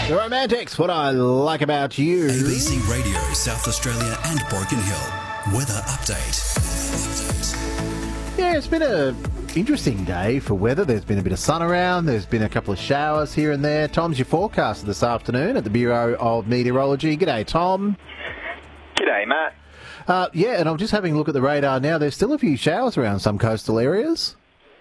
The Romantics, what I like about you. ABC Radio, South Australia and Broken Hill. Weather update. Yeah, it's been a interesting day for weather. There's been a bit of sun around. There's been a couple of showers here and there. Tom's your forecaster this afternoon at the Bureau of Meteorology. G'day, Tom. G'day, Matt. Yeah, and I'm just having a look at the radar now. There's still a few showers around some coastal areas.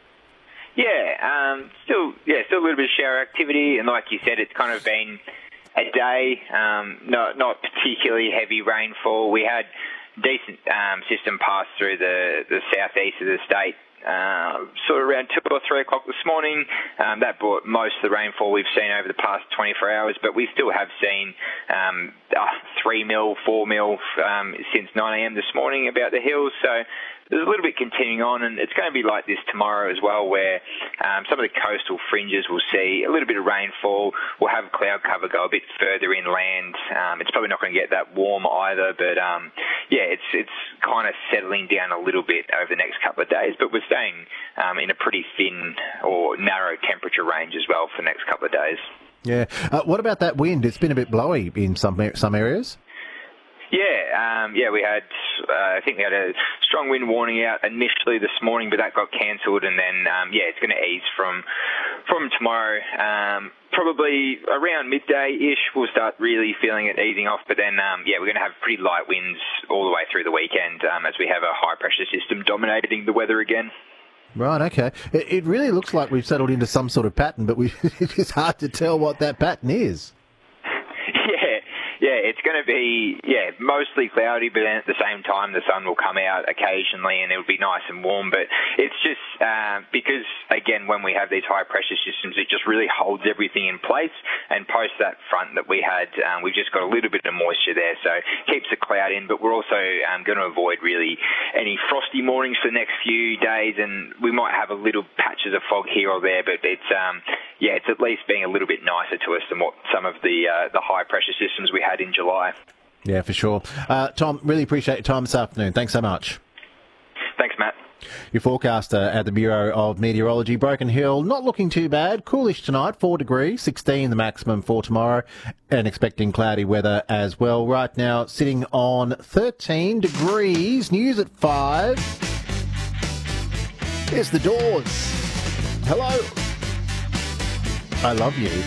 Still a little bit of shower activity, and like you said, it's kind of been a day, not particularly heavy rainfall. We had decent system pass through the southeast of the state, sort of around 2 or 3 o'clock this morning. That brought most of the rainfall we've seen over the past 24 hours, but we still have seen 3 mil, 4 mil since 9 a.m. this morning about the hills. So there's a little bit continuing on, and it's going to be like this tomorrow as well, where some of the coastal fringes will see a little bit of rainfall. We'll have cloud cover go a bit further inland. It's probably not going to get that warm either, but it's kind of settling down a little bit over the next couple of days. But we're staying in a pretty thin or narrow temperature range as well for the next couple of days. Yeah. What about that wind? It's been a bit blowy in some areas. We had, I think we had a strong wind warning out initially this morning, but that got cancelled, and then, it's going to ease from tomorrow. Probably around midday-ish, we'll start really feeling it easing off, but then, we're going to have pretty light winds all the way through the weekend as we have a high-pressure system dominating the weather again. Right, okay. It really looks like we've settled into some sort of pattern, but it's hard to tell what that pattern is. It's going to be, mostly cloudy, but then at the same time the sun will come out occasionally and it'll be nice and warm. But it's just because, again, when we have these high-pressure systems, it just really holds everything in place. And post that front that we had, we've just got a little bit of moisture there, so keeps the cloud in. But we're also going to avoid really any frosty mornings for the next few days, and we might have a little patches of fog here or there, but it's at least being a little bit nicer to us than what some of the high-pressure systems we had in July. Yeah, for sure. Tom, really appreciate your time this afternoon. Thanks so much. Thanks, Matt. Your forecaster at the Bureau of Meteorology, Broken Hill, not looking too bad. Coolish tonight, 4 degrees, 16 the maximum for tomorrow, and expecting cloudy weather as well. Right now, sitting on 13 degrees. News at 5. Here's The Doors. Hello. I love you.